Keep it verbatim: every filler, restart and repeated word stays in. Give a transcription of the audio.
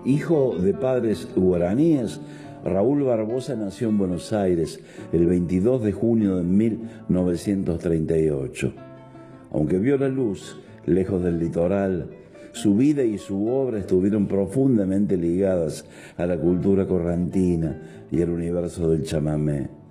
Hijo de padres guaraníes, Raúl Barbosa nació en Buenos Aires el veintidós de junio de mil novecientos treinta y ocho. Aunque vio la luz lejos del litoral, su vida y su obra estuvieron profundamente ligadas a la cultura correntina y al universo del chamamé.